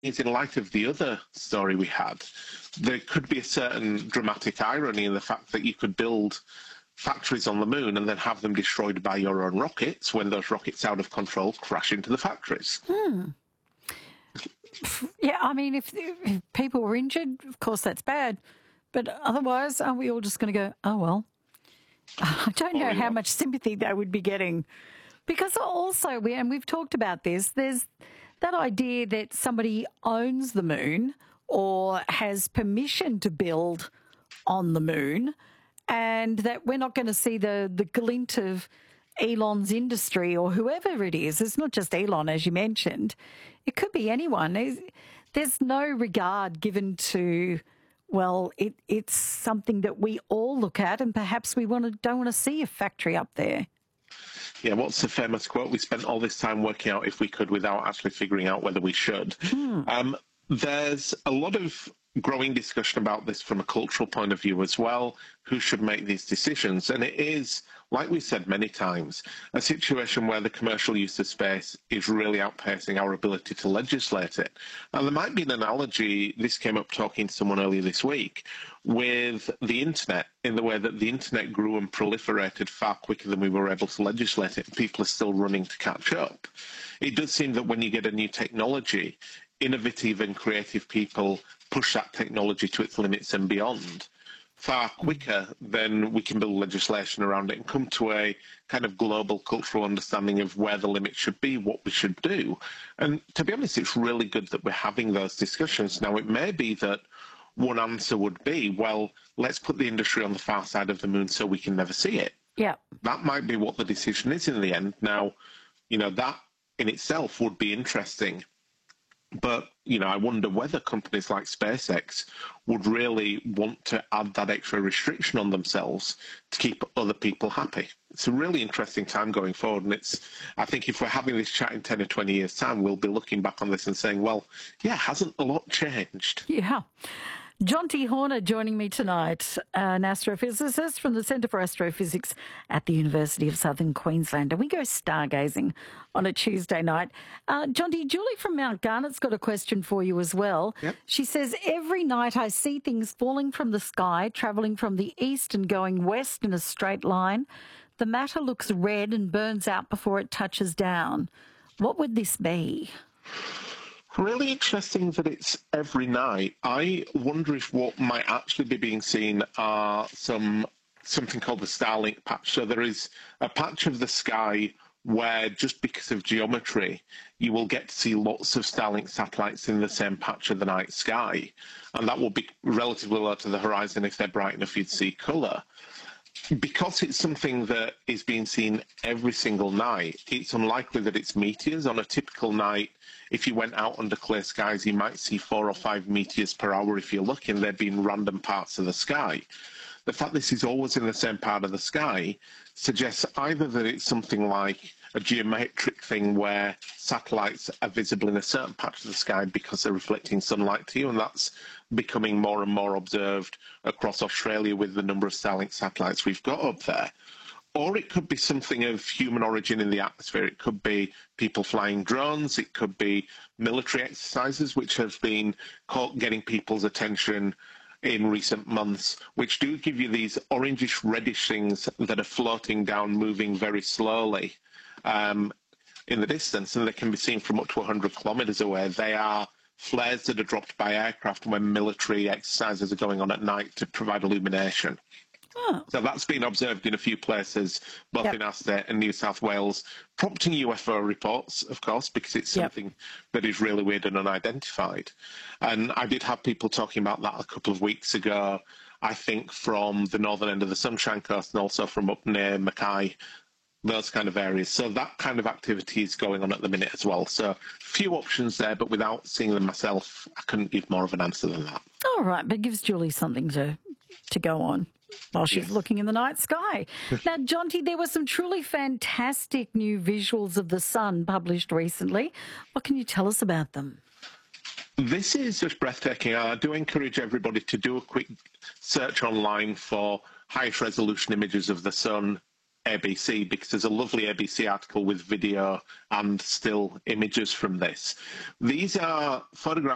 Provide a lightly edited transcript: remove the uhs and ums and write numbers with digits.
is, in light of the other story we had, there could be a certain dramatic irony in the fact that you could build factories on the moon and then have them destroyed by your own rockets when those rockets out of control crash into the factories. Yeah, I mean, if people were injured, of course that's bad. But otherwise, are we all just going to go, oh, well? I don't know how much sympathy they would be getting. Because also, we've talked about this, there's that idea that somebody owns the moon or has permission to build on the moon, and that we're not going to see the glint of Elon's industry or whoever it is. It's not just Elon, as you mentioned. It could be anyone. There's no regard given to, well, it's something that we all look at, and perhaps we don't want to see a factory up there. Yeah, what's the famous quote? We spent all this time working out if we could without actually figuring out whether we should. There's a lot of growing discussion about this from a cultural point of view as well, who should make these decisions. And it is, like we said many times, a situation where the commercial use of space is really outpacing our ability to legislate it. And there might be an analogy, this came up talking to someone earlier this week, with the internet, in the way that the internet grew and proliferated far quicker than we were able to legislate it, and people are still running to catch up. It does seem that when you get a new technology, innovative and creative people push that technology to its limits and beyond far quicker than we can build legislation around it and come to a kind of global cultural understanding of where the limits should be, what we should do. And to be honest, it's really good that we're having those discussions. Now, it may be that one answer would be, well, let's put the industry on the far side of the moon so we can never see it. Yeah. That might be what the decision is in the end. Now, that in itself would be interesting. But, I wonder whether companies like SpaceX would really want to add that extra restriction on themselves to keep other people happy. It's a really interesting time going forward. And I think if we're having this chat in 10 or 20 years' time, we'll be looking back on this and saying, well, yeah, hasn't a lot changed? Yeah. Jonty Horner joining me tonight, an astrophysicist from the Centre for Astrophysics at the University of Southern Queensland. And we go stargazing on a Tuesday night. Jonty, Julie from Mount Garnet's got a question for you as well. Yep. She says, every night I see things falling from the sky, travelling from the east and going west in a straight line. The matter looks red and burns out before it touches down. What would this be? Really interesting that it's every night. I wonder if what might actually be being seen are something called the Starlink patch. So there is a patch of the sky where, just because of geometry, you will get to see lots of Starlink satellites in the same patch of the night sky. And that will be relatively low to the horizon. If they're bright enough, you'd see colour. Because it's something that is being seen every single night, it's unlikely that it's meteors. On a typical night, if you went out under clear skies, you might see 4 or 5 meteors per hour if you're lucky, and they'd be in random parts of the sky. The fact this is always in the same part of the sky suggests either that it's something like a geometric thing where satellites are visible in a certain patch of the sky because they're reflecting sunlight to you, and that's becoming more and more observed across Australia with the number of Starlink satellites we've got up there. Or it could be something of human origin in the atmosphere. It could be people flying drones. It could be military exercises, which have been getting people's attention in recent months, which do give you these orangish, reddish things that are floating down, moving very slowly in the distance, and they can be seen from up to 100 kilometres away. They are flares that are dropped by aircraft when military exercises are going on at night to provide illumination. Oh. So that's been observed in a few places, both in our state and New South Wales, prompting UFO reports, of course, because it's something that is really weird and unidentified. And I did have people talking about that a couple of weeks ago, I think from the northern end of the Sunshine Coast and also from up near Mackay, those kind of areas. So that kind of activity is going on at the minute as well. So few options there, but without seeing them myself, I couldn't give more of an answer than that. All right, but it gives Julie something to go on while she's looking in the night sky. Now, Jonty, there were some truly fantastic new visuals of the sun published recently. What can you tell us about them? This is just breathtaking. I do encourage everybody to do a quick search online for highest resolution images of the sun, ABC, because there's a lovely ABC article with video and still images from this. These are photographs